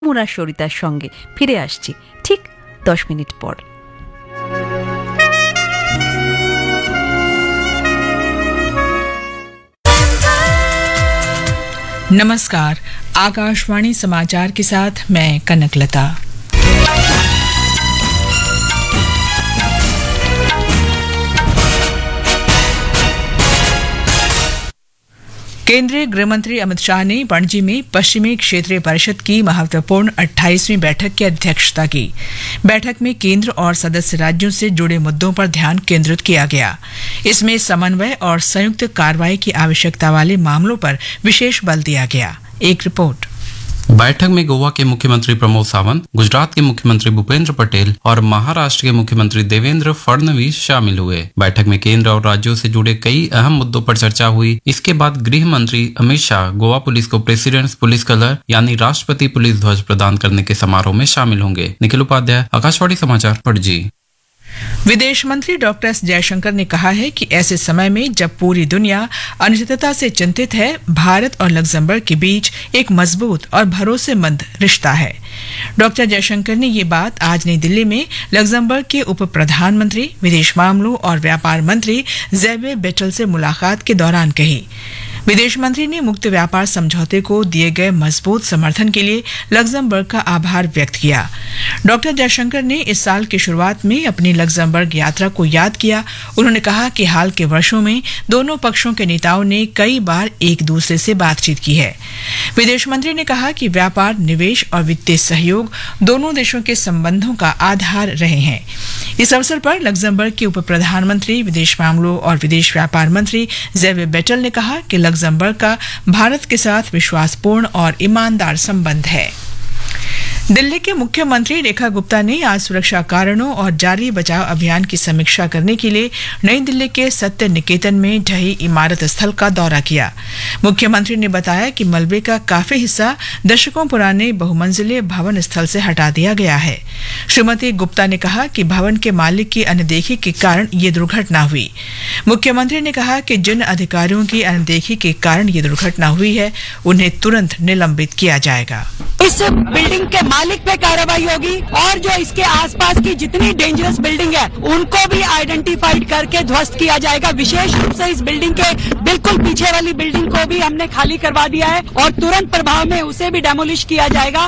মুরা সরিতার সঙ্গে ফিরে আসছি ঠিক 10 মিনিট পর। नमस्कार, आकाशवाणी समाचार के साथ मैं कनकलता। केंद्रीय गृहमंत्री अमित शाह ने पणजी में पश्चिमी क्षेत्रीय परिषद की महत्वपूर्ण 28वीं बैठक की अध्यक्षता की। बैठक में केंद्र और सदस्य राज्यों से जुड़े मुद्दों पर ध्यान केंद्रित किया गया। इसमें समन्वय और संयुक्त कार्रवाई की आवश्यकता वाले मामलों पर विशेष बल दिया गया। एक रिपोर्ट। बैठक में गोवा के मुख्यमंत्री प्रमोद सावंत, गुजरात के मुख्यमंत्री भूपेंद्र पटेल और महाराष्ट्र के मुख्यमंत्री देवेंद्र फडणवीस शामिल हुए। बैठक में केंद्र और राज्यों से जुड़े कई अहम मुद्दों पर चर्चा हुई। इसके बाद गृह मंत्री अमित शाह गोवा पुलिस को प्रेसिडेंट्स पुलिस कलर यानी राष्ट्रपति पुलिस ध्वज प्रदान करने के समारोह में शामिल होंगे। निखिल उपाध्याय, आकाशवाणी समाचार, पणजी। विदेश मंत्री डॉक्टर एस जयशंकर ने कहा है कि ऐसे समय में जब पूरी दुनिया अनिश्चितता से चिंतित है, भारत और लग्जमबर्ग के बीच एक मजबूत और भरोसेमंद रिश्ता है। डॉक्टर जयशंकर ने ये बात आज नई दिल्ली में लग्जमबर्ग के उप प्रधानमंत्री, विदेश मामलों और व्यापार मंत्री ज़ेवियर बेटल से मुलाकात के दौरान कही। विदेश मंत्री ने मुक्त व्यापार समझौते को दिए गए मजबूत समर्थन के लिए लग्जमबर्ग का आभार व्यक्त किया। डॉक्टर जयशंकर ने इस साल की शुरुआत में अपनी लग्जमबर्ग यात्रा को याद किया। उन्होंने कहा कि हाल के वर्षों में दोनों पक्षों के नेताओं ने कई बार एक दूसरे से बातचीत की है। विदेश मंत्री ने कहा कि व्यापार, निवेश और वित्तीय सहयोग दोनों देशों के संबंधों का आधार रहे हैं। इस अवसर पर लग्जमबर्ग के उप प्रधानमंत्री, विदेश मामलों और विदेश व्यापार मंत्री ज़ेवियर बेटल ने कहा कि लग्जमबर्ग का भारत के साथ विश्वासपूर्ण और ईमानदार संबंध है। दिल्ली के मुख्यमंत्री रेखा गुप्ता ने आज सुरक्षा कारणों और जारी बचाव अभियान की समीक्षा करने के लिए नई दिल्ली के सत्य निकेतन में ढही इमारत स्थल का दौरा किया। मुख्यमंत्री ने बताया कि मलबे का काफी हिस्सा दशकों पुराने बहुमंजिले भवन स्थल से हटा दिया गया है। श्रीमती गुप्ता ने कहा कि भवन के मालिक की अनदेखी के कारण ये दुर्घटना हुई। मुख्यमंत्री ने कहा कि जिन अधिकारियों की अनदेखी के कारण ये दुर्घटना हुई है, उन्हें तुरंत निलंबित किया जाएगा। इस बिल्डिंग के मालिक पे कार्रवाई होगी और जो इसके आसपास की जितनी डेंजरस बिल्डिंग है उनको भी आइडेंटिफाइड करके ध्वस्त किया जाएगा। विशेष रूप से इस बिल्डिंग के बिल्कुल पीछे वाली बिल्डिंग को भी हमने खाली करवा दिया है और तुरंत प्रभाव में उसे भी डेमोलिश किया जाएगा।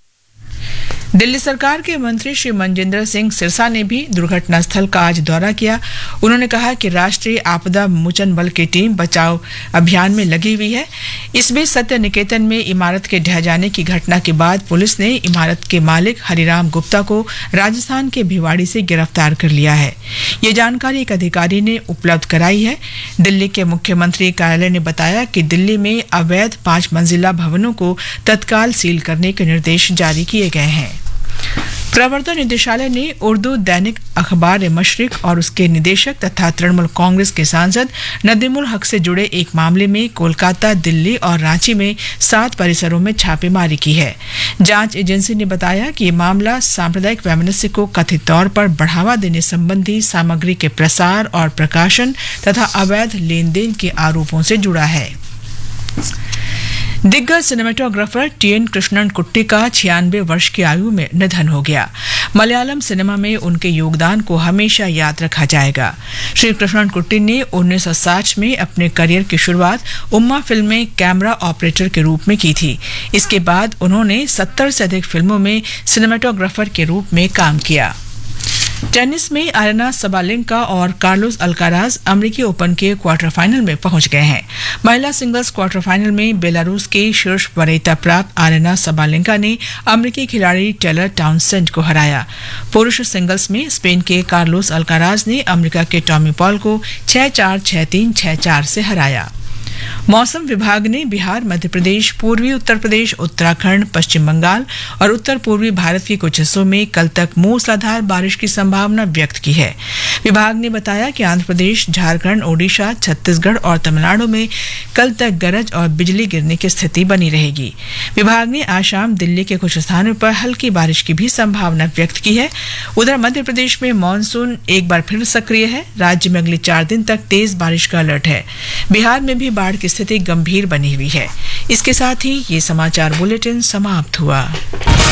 दिल्ली सरकार के मंत्री श्री मनजिंदर सिंह सिरसा ने भी दुर्घटना स्थल का आज दौरा किया। उन्होंने कहा कि राष्ट्रीय आपदा मोचन बल की टीम बचाव अभियान में लगी हुई है। इसमें सत्य निकेतन में इमारत के ढह जाने की घटना के बाद पुलिस ने इमारत के मालिक हरिराम गुप्ता को राजस्थान के भिवाड़ी से गिरफ्तार कर लिया है। ये जानकारी एक अधिकारी ने उपलब्ध कराई है। दिल्ली के मुख्यमंत्री कार्यालय ने बताया कि दिल्ली में अवैध 5 मंजिला भवनों को तत्काल सील करने के निर्देश जारी किए गए हैं। प्रवर्तन निदेशालय ने उर्दू दैनिक अखबार मशरिक और उसके निदेशक तथा तृणमूल कांग्रेस के सांसद नदीमुल हक से जुड़े एक मामले में कोलकाता, दिल्ली और रांची में 7 परिसरों में छापेमारी की है। जांच एजेंसी ने बताया कि ये मामला सांप्रदायिक वैमनस्य को कथित तौर पर बढ़ावा देने संबंधी सामग्री के प्रसार और प्रकाशन तथा अवैध लेन देन के आरोपों से जुड़ा है। दिग्गज सिनेमेटोग्राफर टीएन कृष्णन कुट्टी का 96 वर्ष की आयु में निधन हो गया। मलयालम सिनेमा में उनके योगदान को हमेशा याद रखा जाएगा। श्री कृष्णन कुट्टी ने 1960 में अपने करियर की शुरुआत उम्मा फिल्म में कैमरा ऑपरेटर के रूप में की थी। इसके बाद उन्होंने 70 से अधिक फिल्मों में सिनेमेटोग्राफर के रूप में काम किया। टेनिस में आरेना सबालेंका और कार्लोस अल्काराज अमेरिकी ओपन के क्वार्टर फाइनल में पहुंच गए हैं। महिला सिंगल्स क्वार्टर फाइनल में बेलारूस के शीर्ष वरीयता प्राप्त आरेना सबालेंका ने अमेरिकी खिलाड़ी टेलर टाउनसेंड को हराया। पुरुष सिंगल्स में स्पेन के कार्लोस अल्काराज ने अमेरिका के टॉमी पॉल को 6-4, 6-3, 6-4 से हराया। मौसम विभाग ने बिहार, मध्य प्रदेश, पूर्वी उत्तर प्रदेश, उत्तराखंड, पश्चिम बंगाल और उत्तर पूर्वी भारत के कुछ हिस्सों में कल तक मूसलाधार बारिश की संभावना व्यक्त की है। विभाग ने बताया कि आंध्र प्रदेश, झारखंड, ओडिशा, छत्तीसगढ़ और तमिलनाडु में कल तक गरज और बिजली गिरने की स्थिति बनी रहेगी। विभाग ने आज शाम दिल्ली के कुछ स्थानों पर हल्की बारिश की भी संभावना व्यक्त की है। उधर मध्य प्रदेश में मानसून एक बार फिर सक्रिय है। राज्य में अगले 4 दिन तक तेज बारिश का अलर्ट है। बिहार में भी बाढ़ बाढ़ की स्थिति गंभीर बनी हुई है। इसके साथ ही ये समाचार बुलेटिन समाप्त हुआ।